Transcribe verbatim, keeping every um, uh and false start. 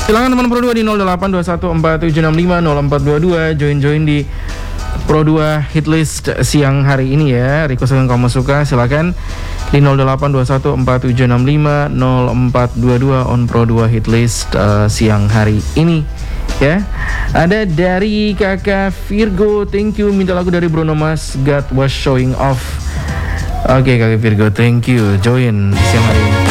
Silakan teman Pro dua di nol delapan dua satu empat tujuh enam lima nol empat dua dua join-join di Pro dua Hitlist siang hari ini ya. Request yang kamu suka silakan di nol delapan dua satu empat tujuh enam lima nol empat dua dua on Pro dua Hitlist uh, siang hari ini ya. Ada dari kakak Virgo, thank you, minta lagu dari Bruno Mars, God Was Showing Off. Oke okay, kakak Virgo, thank you join siang hari ini.